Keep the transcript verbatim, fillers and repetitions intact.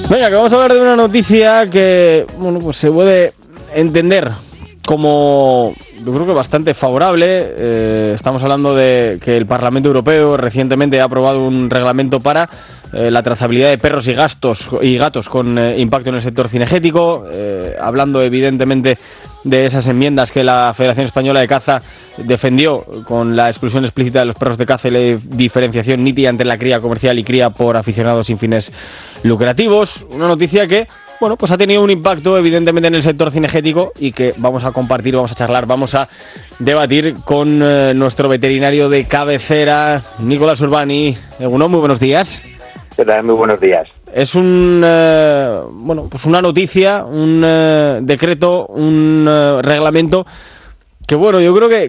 Venga, que vamos a hablar de una noticia que, bueno, pues se puede entender como, yo creo que bastante favorable. Eh, estamos hablando de que el Parlamento Europeo recientemente ha aprobado un reglamento para eh, la trazabilidad de perros y, gastos, y gatos con eh, impacto en el sector cinegético, eh, hablando evidentemente de esas enmiendas que la Federación Española de Caza defendió con la exclusión explícita de los perros de caza y la diferenciación nítida entre la cría comercial y cría por aficionados sin fines lucrativos. Una noticia que, bueno, pues ha tenido un impacto evidentemente en el sector cinegético y que vamos a compartir, vamos a charlar, vamos a debatir con eh, nuestro veterinario de cabecera, Nicolás Urbani. Egunon, muy buenos días. ¿Qué tal? Muy buenos días. Es un eh, bueno, pues una noticia, un eh, decreto, un eh, reglamento que, bueno, yo creo que,